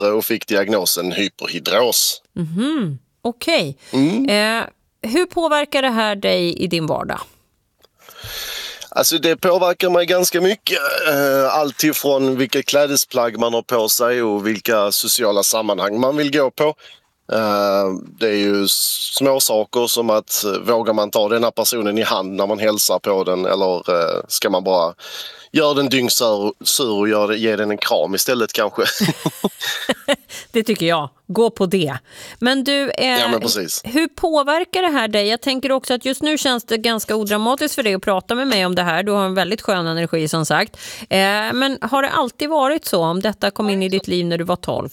och fick diagnosen hyperhidros. Okej. Hur påverkar det här dig i din vardag? Alltså det påverkar mig ganska mycket. Allt ifrån vilka klädesplagg man har på sig och vilka sociala sammanhang man vill gå på. Det är ju små saker som att vågar man ta den här personen i hand när man hälsar på den, eller ska man bara göra den dyngsur och ge den en kram istället kanske? Det tycker jag. Gå på det. Men du, men precis. hur påverkar det här dig? Jag tänker också att just nu känns det ganska odramatiskt för dig att prata med mig om det här. Du har en väldigt skön energi som sagt. Men har det alltid varit så om detta kom in i ditt liv när du var 12?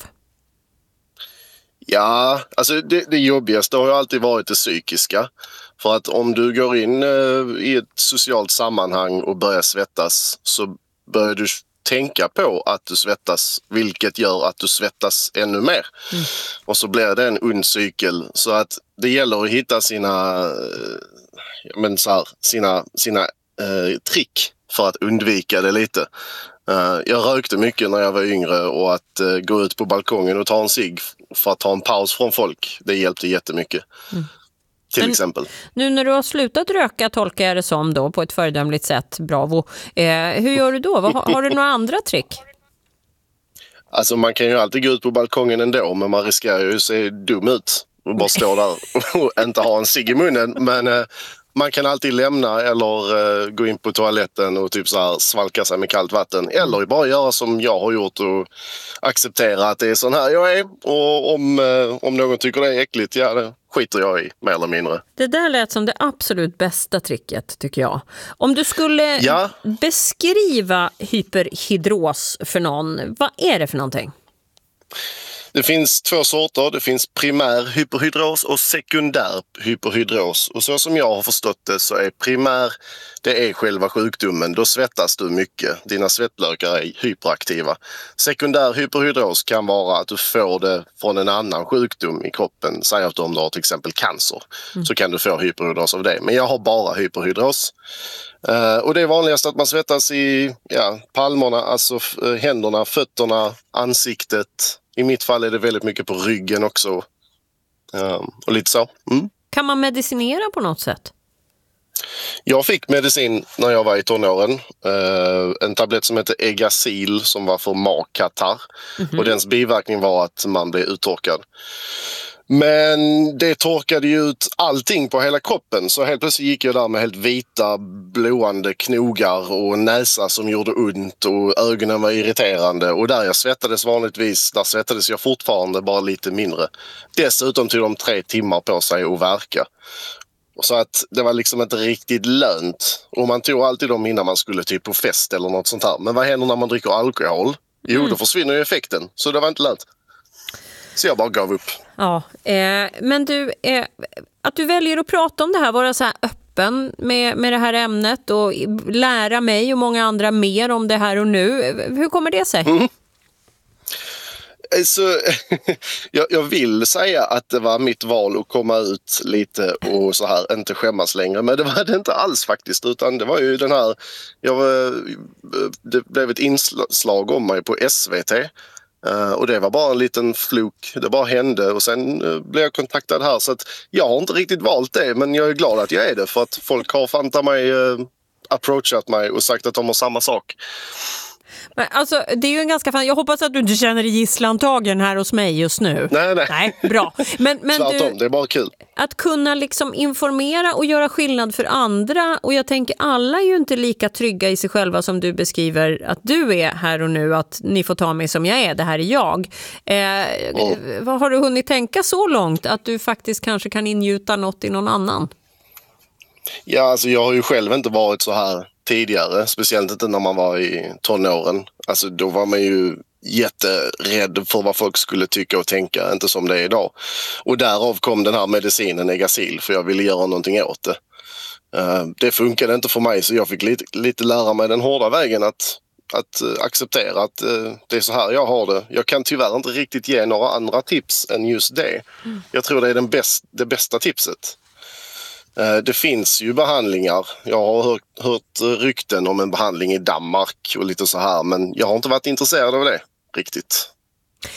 Ja, alltså det jobbigaste har ju alltid varit det psykiska. För att om du går in i ett socialt sammanhang och börjar svettas, så börjar du tänka på att du svettas, vilket gör att du svettas ännu mer. Och så blir det en ond cykel. Så att det gäller att hitta sina trick för att undvika det lite. Jag rökte mycket när jag var yngre, och att gå ut på balkongen och ta en cigg för att ta en paus från folk, det hjälpte jättemycket. Till exempel. Nu när du har slutat röka, tolkar jag det som då på ett föredömligt sätt, bravo. Hur gör du då? Har du några andra trick? Alltså man kan ju alltid gå ut på balkongen ändå, men man riskerar ju att se dum ut och bara stå där och inte ha en cigg i munnen. Men man kan alltid lämna eller gå in på toaletten och typ så här svalka sig med kallt vatten. Eller bara göra som jag har gjort och acceptera att det är sån här jag är. Och om någon tycker det är äckligt, ja, det skiter jag i, mer eller mindre. Det där lät som det absolut bästa tricket, tycker jag. Om du skulle beskriva hyperhidros för någon, vad är det för någonting? Det finns 2 sorter. Det finns primär hyperhidros och sekundär hyperhidros. Och så som jag har förstått det så är primär, det är själva sjukdomen. Då svettas du mycket. Dina svettlökar är hyperaktiva. Sekundär hyperhidros kan vara att du får det från en annan sjukdom i kroppen. Säg att om du har till exempel cancer, så kan du få hyperhidros av det. Men jag har bara hyperhidros. Och det är vanligast att man svettas i palmerna, alltså händerna, fötterna, ansiktet. I mitt fall är det väldigt mycket på ryggen också. Och lite så. Kan man medicinera på något sätt? Jag fick medicin när jag var i tonåren. En tablett som heter Egacil som var för magkatarr. Och dens biverkning var att man blev uttorkad. Men det torkade ju ut allting på hela kroppen, så helt plötsligt gick jag där med helt vita, blåande knogar och näsa som gjorde ont och ögonen var irriterande. Och där jag svettades vanligtvis, där svettades jag fortfarande, bara lite mindre. Dessutom tog de 3 timmar på sig att verka. Så att det var liksom inte riktigt lönt. Och man tog alltid dem innan man skulle typ på fest eller något sånt här. Men vad händer när man dricker alkohol? Jo, då försvinner ju effekten. Så det var inte lönt. Så jag bara gav upp. Ja, men du, att du väljer att prata om det här, vara så här öppen med det här ämnet och lära mig och många andra mer om det här och nu. Hur kommer det sig? Så, jag vill säga att det var mitt val att komma ut lite och så här, inte skämmas längre. Men det var det inte alls faktiskt, utan det var ju den här, det blev ett inslag om mig på SVT. Och det var bara en liten fluk, det bara hände och sen blev jag kontaktad här, så att jag har inte riktigt valt det, men jag är glad att jag är det, för att folk har fanta mig, approachat mig och sagt att de har samma sak. Men alltså, det är ju en ganska jag hoppas att du inte känner dig gisslantagen här hos mig just nu. Nej, bra. Men tvärtom, det är bara kul. Att kunna liksom informera och göra skillnad för andra, och jag tänker alla är ju inte lika trygga i sig själva som du beskriver att du är här och nu, att ni får ta mig som jag är, det här är jag. Vad har du hunnit tänka så långt att du faktiskt kanske kan ingjuta något i någon annan? Ja, alltså jag har ju själv inte varit så här tidigare, speciellt inte när man var i tonåren. Alltså då var man ju jätterädd för vad folk skulle tycka och tänka, inte som det är idag. Och därav kom den här medicinen Egacil, för jag ville göra någonting åt det. Det funkade inte för mig, så jag fick lite lära mig den hårda vägen att acceptera att det är så här jag har det. Jag kan tyvärr inte riktigt ge några andra tips än just det. Jag tror det är det bästa tipset. Det finns ju behandlingar. Jag har hört rykten om en behandling i Danmark och lite så här, men jag har inte varit intresserad av det riktigt.